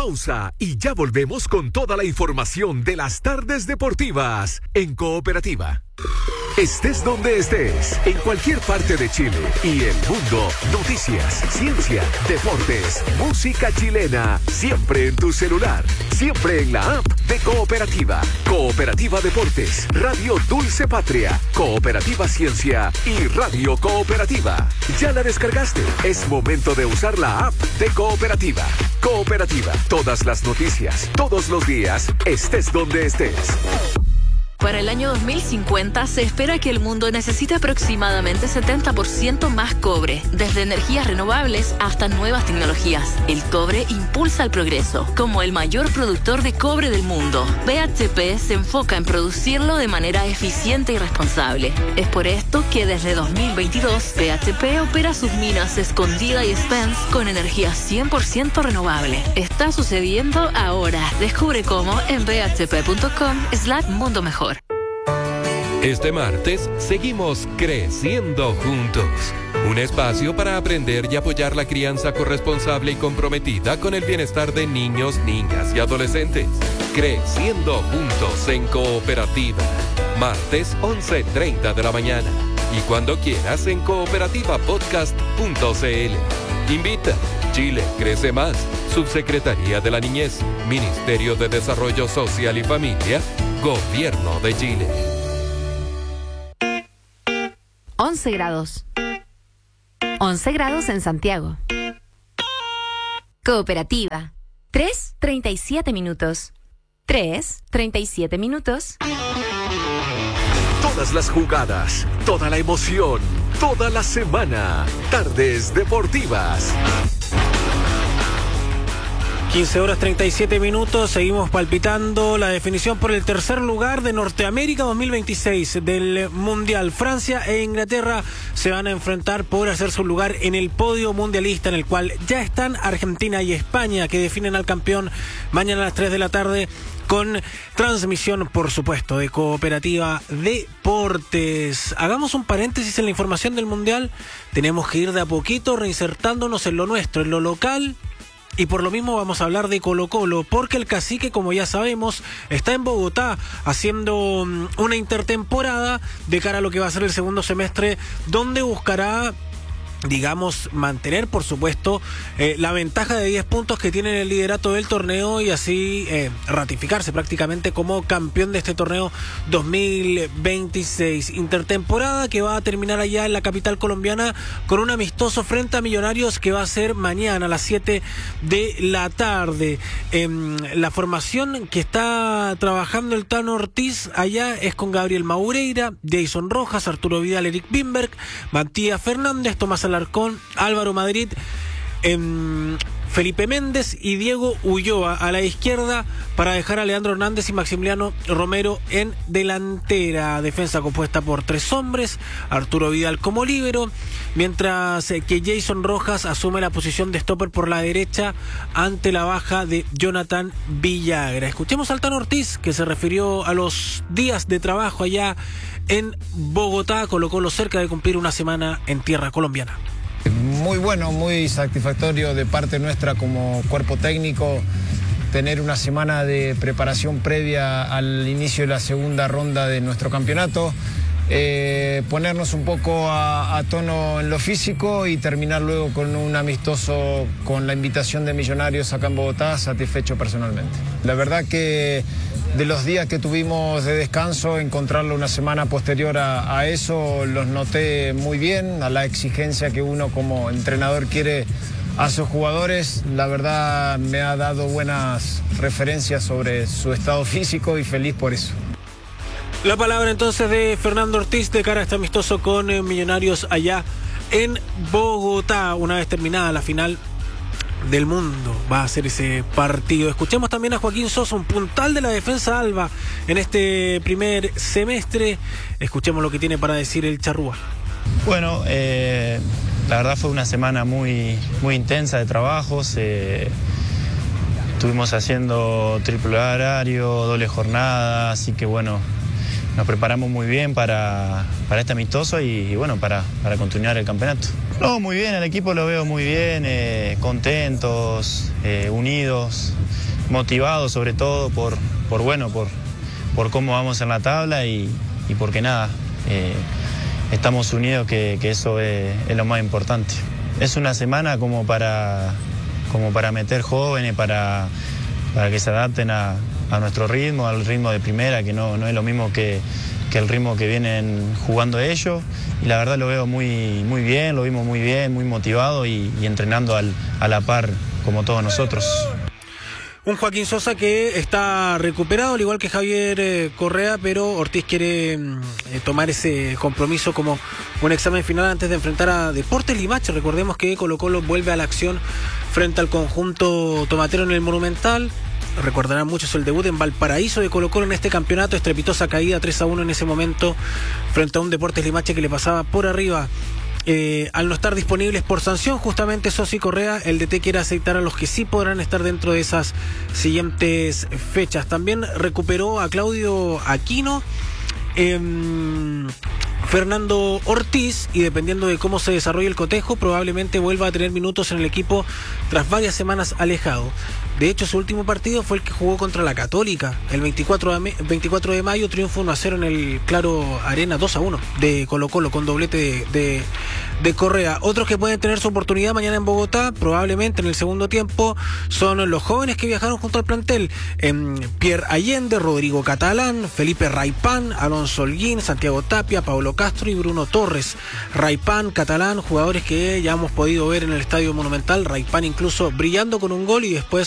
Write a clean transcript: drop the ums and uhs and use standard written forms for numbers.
Pausa y ya volvemos con toda la información de las tardes deportivas en Cooperativa. Estés donde estés, en cualquier parte de Chile y el mundo, noticias, ciencia, deportes, música chilena, siempre en tu celular, siempre en la app de Cooperativa. Cooperativa Deportes, Radio Dulce Patria, Cooperativa Ciencia y Radio Cooperativa. ¿Ya la descargaste? Es momento de usar la app de Cooperativa. Cooperativa, todas las noticias, todos los días, estés donde estés. Para el año 2050 se espera que el mundo necesite aproximadamente 70% más cobre, desde energías renovables hasta nuevas tecnologías. El cobre impulsa el progreso. Como el mayor productor de cobre del mundo, BHP se enfoca en producirlo de manera eficiente y responsable. Es por esto que desde 2022 BHP opera sus minas Escondida y Spence con energía 100% renovable. Está sucediendo ahora. Descubre cómo en bhp.com/mundo mejor. Este martes seguimos creciendo juntos. Un espacio para aprender y apoyar la crianza corresponsable y comprometida con el bienestar de niños, niñas y adolescentes. Creciendo juntos en Cooperativa. Martes 11:30 de la mañana. Y cuando quieras en cooperativapodcast.cl. Invita. Chile crece más. Subsecretaría de la Niñez. Ministerio de Desarrollo Social y Familia. Gobierno de Chile. 11 grados. 11 grados en Santiago. Cooperativa. 3:37 minutos. 3:37 minutos. Todas las jugadas, toda la emoción, toda la semana. Tardes Deportivas. 15:37, seguimos palpitando la definición por el tercer lugar de Norteamérica 2026 del Mundial. Francia e Inglaterra se van a enfrentar por hacer su lugar en el podio mundialista, en el cual ya están Argentina y España, que definen al campeón mañana a las 3 de la tarde, con transmisión, por supuesto, de Cooperativa Deportes. Hagamos un paréntesis en la información del Mundial. Tenemos que ir de a poquito reinsertándonos en lo nuestro, en lo local. Y por lo mismo vamos a hablar de Colo-Colo, porque el Cacique, como ya sabemos, está en Bogotá haciendo una intertemporada de cara a lo que va a ser el segundo semestre, donde buscará, digamos, mantener, por supuesto, la ventaja de 10 puntos que tiene en el liderato del torneo y así ratificarse prácticamente como campeón de este torneo 2026. Intertemporada que va a terminar allá en la capital colombiana con un amistoso frente a Millonarios que va a ser mañana a las 7 de la tarde. La formación que está trabajando el Tano Ortiz allá es con Gabriel Maureira, Jason Rojas, Arturo Vidal, Eric Bimberg, Matías Fernández, Tomás Alarcón, Álvaro Madrid, Felipe Méndez y Diego Ulloa a la izquierda, para dejar a Leandro Hernández y Maximiliano Romero en delantera. Defensa compuesta por 3 hombres, Arturo Vidal como líbero, mientras que Jason Rojas asume la posición de stopper por la derecha ante la baja de Jonathan Villagra. Escuchemos al Tano Ortiz, que se refirió a los días de trabajo allá en Bogotá. Colo-Colo cerca de cumplir una semana en tierra colombiana. Muy bueno, muy satisfactorio de parte nuestra como cuerpo técnico tener una semana de preparación previa al inicio de la segunda ronda de nuestro campeonato, ponernos un poco a tono en lo físico y terminar luego con un amistoso con la invitación de Millonarios acá en Bogotá, satisfecho personalmente. La verdad que de los días que tuvimos de descanso, encontrarlo una semana posterior a eso, los noté muy bien, a la exigencia que uno como entrenador quiere a sus jugadores. La verdad me ha dado buenas referencias sobre su estado físico y feliz por eso. La palabra entonces de Fernando Ortiz de cara a este amistoso con Millonarios allá en Bogotá, una vez terminada la final del mundo. Va a ser ese partido. Escuchemos también a Joaquín Sosa, un puntal de la defensa alba en este primer semestre. Escuchemos lo que tiene para decir el charrúa. Bueno, la verdad fue una semana muy intensa de trabajos. Estuvimos haciendo triple horario, doble jornada, así que bueno, nos preparamos muy bien para este amistoso y bueno, para continuar el campeonato. No, muy bien, el equipo lo veo muy bien, contentos, unidos, motivados sobre todo por cómo vamos en la tabla y porque nada, estamos unidos, que eso es lo más importante. Es una semana como para meter jóvenes, para que se adapten a nuestro ritmo, al ritmo de primera, que no es lo mismo que el ritmo que vienen jugando ellos, y la verdad lo veo muy bien, lo vimos muy bien, muy motivado y entrenando a la par como todos nosotros. Un Joaquín Sosa que está recuperado, al igual que Javier Correa, pero Ortiz quiere tomar ese compromiso como un examen final antes de enfrentar a Deportes Limache. Recordemos que Colo-Colo vuelve a la acción frente al conjunto tomatero en el Monumental. Recordarán muchos el debut en Valparaíso de Colo-Colo en este campeonato, estrepitosa caída 3-1 en ese momento frente a un Deportes Limache que le pasaba por arriba. Al no estar disponibles por sanción, justamente Sosa y Correa, el DT quiere aceitar a los que sí podrán estar dentro de esas siguientes fechas. También recuperó a Claudio Aquino, Fernando Ortiz, y dependiendo de cómo se desarrolle el cotejo, probablemente vuelva a tener minutos en el equipo tras varias semanas alejado. De hecho, su último partido fue el que jugó contra la Católica, el 24 de mayo, triunfo 1-0 en el Claro Arena, 2-1 de Colo-Colo, con doblete de Correa. Otros que pueden tener su oportunidad mañana en Bogotá, probablemente en el segundo tiempo, son los jóvenes que viajaron junto al plantel. Pierre Allende, Rodrigo Catalán, Felipe Raipán, Alonso Holguín, Santiago Tapia, Pablo Castro y Bruno Torres. Raipán, Catalán, jugadores que ya hemos podido ver en el Estadio Monumental, Raipán incluso brillando con un gol y después